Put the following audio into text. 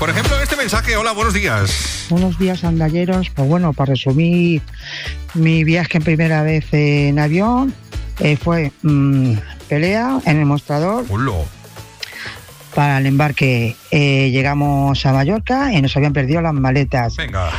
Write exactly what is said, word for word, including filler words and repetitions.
Por ejemplo, este mensaje. Hola, buenos días. Buenos días, andalleros. Pues bueno, para resumir mi viaje en primera vez en avión, eh, fue mmm, pelea en el mostrador. Hola. Para el embarque eh, llegamos a Mallorca y nos habían perdido las maletas. Venga.